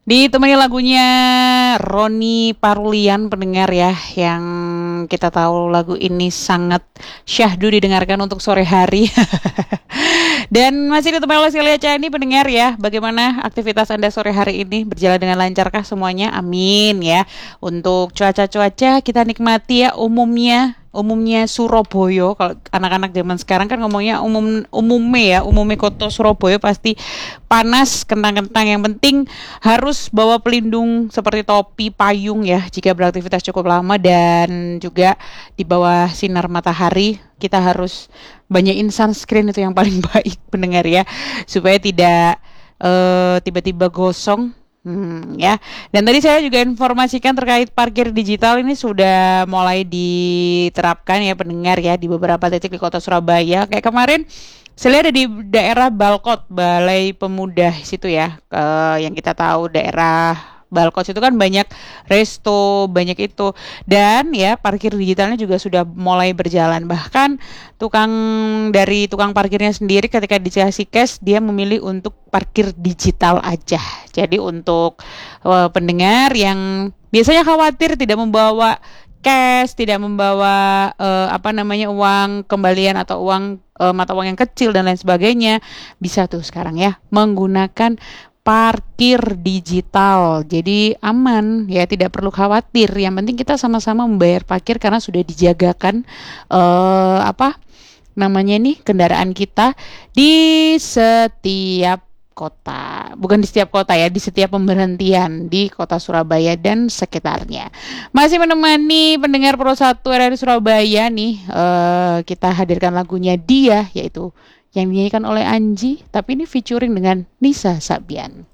Ditemani lagunya Roni Parulian pendengar ya, yang kita tahu lagu ini sangat syahdu didengarkan untuk sore hari. Dan masih ditemani oleh Celia Chani pendengar ya. Bagaimana aktivitas Anda sore hari ini? Berjalan dengan lancarkah semuanya? Amin ya. Untuk cuaca-cuaca kita nikmati ya, umumnya Surabaya. Kalau anak-anak zaman sekarang kan ngomongnya umumnya kota Surabaya pasti panas, kentang-kentang. Yang penting harus bawa pelindung seperti topi, payung ya jika beraktivitas cukup lama, dan juga di bawah sinar matahari kita harus banyakin sunscreen, itu yang paling baik pendengar ya, supaya tidak tiba-tiba gosong. Ya. Dan tadi saya juga informasikan terkait parkir digital ini sudah mulai diterapkan ya pendengar ya di beberapa titik di kota Surabaya. Kayak kemarin saya lihat ada di daerah Balkot, Balai Pemuda situ ya. Yang kita tahu daerah Balkot itu kan banyak resto, banyak itu. Dan ya parkir digitalnya juga sudah mulai berjalan. Bahkan tukang parkirnya sendiri ketika dikasih cash dia memilih untuk parkir digital aja. Jadi untuk pendengar yang biasanya khawatir tidak membawa cash, tidak membawa uang kembalian atau uang mata uang yang kecil dan lain sebagainya, bisa tuh sekarang ya menggunakan parkir digital. Jadi aman ya, tidak perlu khawatir. Yang penting kita sama-sama membayar parkir karena sudah dijagakan apa namanya nih kendaraan kita di setiap kota, bukan di setiap kota ya, di setiap pemberhentian di kota Surabaya dan sekitarnya. Masih menemani pendengar Pro 1 RRI Surabaya nih, kita hadirkan lagunya Dia, yaitu yang dinyanyikan oleh Anji, tapi ini featuring dengan Nisa Sabian.